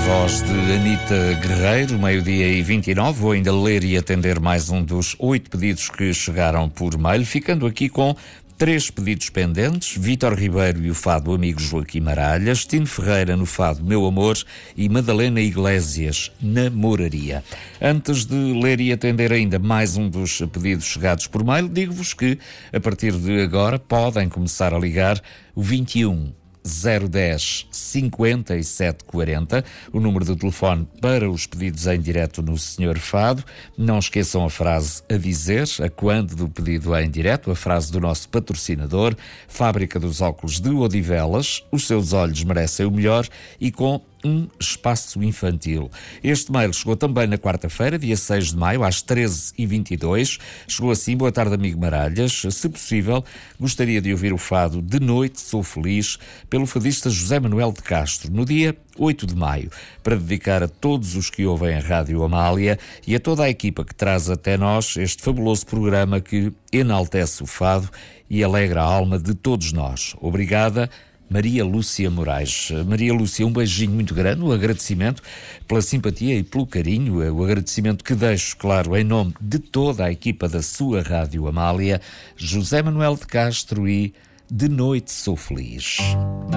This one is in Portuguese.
Voz de Anita Guerreiro, 12h29. Vou ainda ler e atender mais um dos 8 pedidos que chegaram por mail, ficando aqui com 3 pedidos pendentes: Vítor Ribeiro e o fado Amigo Joaquim Maralhas, Tino Ferreira no fado Meu Amor e Madalena Iglesias, Namoraria. Antes de ler e atender ainda mais um dos pedidos chegados por mail, digo-vos que a partir de agora podem começar a ligar o 21 010 57 40, o número de telefone para os pedidos em direto no Senhor Fado. Não esqueçam a frase a dizer, a quando do pedido em direto, a frase do nosso patrocinador, Fábrica dos Óculos de Odivelas, os seus olhos merecem o melhor, e com um espaço infantil. Este mail chegou também na quarta-feira, dia 6 de maio, às 13h22. Chegou assim: boa tarde, amigo Maralhas. Se possível, gostaria de ouvir o fado De Noite Sou Feliz, pelo fadista José Manuel de Castro, no dia 8 de maio, para dedicar a todos os que ouvem a Rádio Amália e a toda a equipa que traz até nós este fabuloso programa que enaltece o fado e alegra a alma de todos nós. Obrigada, Maria Lúcia Moraes. Maria Lúcia, um beijinho muito grande, um agradecimento pela simpatia e pelo carinho, o agradecimento que deixo, claro, em nome de toda a equipa da sua Rádio Amália, José Manuel de Castro, e De Noite Sou Feliz.